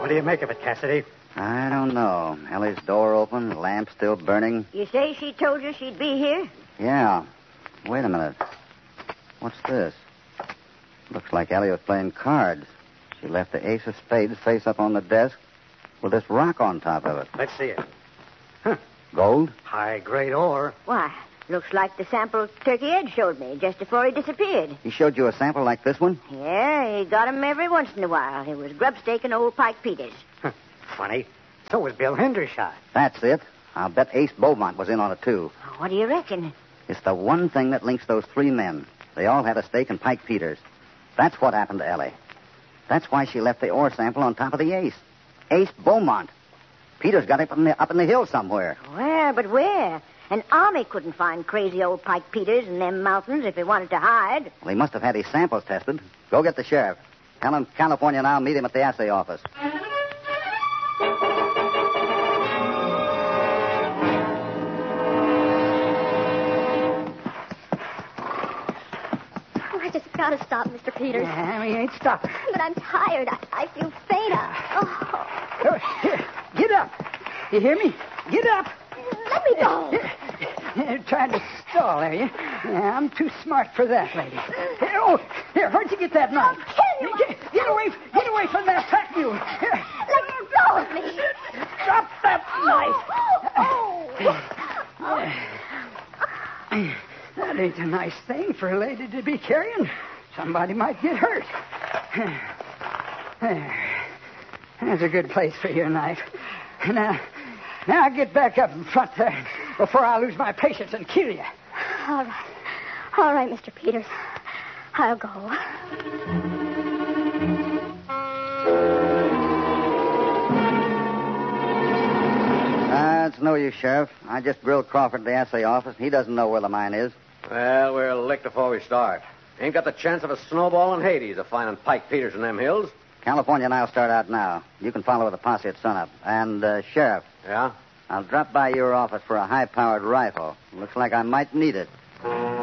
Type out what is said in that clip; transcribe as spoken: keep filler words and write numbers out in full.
What do you make of it, Cassidy? I don't know. Ellie's door open, the lamp still burning. You say she told you she'd be here? Yeah. Wait a minute. What's this? Looks like Ellie was playing cards. She left the ace of spades face up on the desk with this rock on top of it. Let's see it. Gold? High-grade ore. Why, looks like the sample Turkey Ed showed me just before he disappeared. He showed you a sample like this one? Yeah, he got 'em every once in a while. It was grubstake and old Pike Peters. Funny. So was Bill Hendershot. That's it. I'll bet Ace Beaumont was in on it, too. What do you reckon? It's the one thing that links those three men. They all had a stake in Pike Peters. That's what happened to Ellie. That's why she left the ore sample on top of the ace. Ace Beaumont. Peters got it up in the, up in the hill somewhere. Where, but where? An army couldn't find crazy old Pike Peters in them mountains if he wanted to hide. Well, he must have had his samples tested. Go get the sheriff. Tell him California and I'll meet him at the assay office. I just gotta stop, Mister Peters. Yeah, we ain't stopping. But I'm tired. I, I feel faint. Oh. Oh, here, get up. You hear me? Get up. Let me go. You're trying to stall, are you? Yeah, I'm too smart for that, lady. Here, oh, here, where'd you get that knife? I'll kill you. Get, get away, get away from that pack mule. Here. Let go of me. Drop that knife. Oh. Oh. That ain't a nice thing for a lady to be carrying. Somebody might get hurt. There. That's a good place for your knife. Now, now get back up in front there before I lose my patience and kill you. All right. All right, Mister Peters. I'll go. Uh, it's no use, Sheriff. I just grilled Crawford at the assay office. He doesn't know where the mine is. Well, we're licked before we start. Ain't got the chance of a snowball in Hades of finding Pike Peters in them hills. California and I'll start out now. You can follow with the posse at sunup. And, uh, Sheriff, Yeah? I'll drop by your office for a high-powered rifle. Looks like I might need it.